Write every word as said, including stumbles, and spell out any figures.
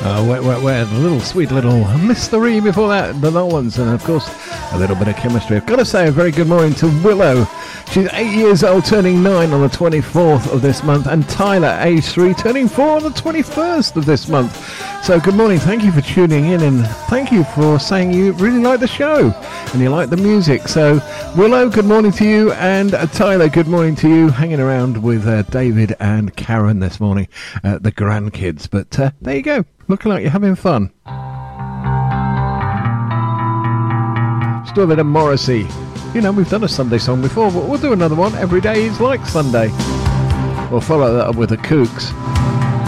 Uh, wet, wet, wet. A little sweet little mystery before that. The Nolans, and of course, a little bit of chemistry. I've got to say a very good morning to Willow. She's eight years old, turning nine on the twenty-fourth of this month, and Tyler, age three, turning four on the twenty-first of this month. So good morning. Thank you for tuning in, and thank you for saying you really like the show and you like the music. So Willow, good morning to you, and uh, Tyler, good morning to you. Hanging around with uh, David and Karen this morning, uh, the grandkids. But uh, there you go. Looking like you're having fun. Still a bit of Morrissey. You know, we've done a Sunday song before, but we'll do another one. Every day is like Sunday. We'll follow that up with the Kooks.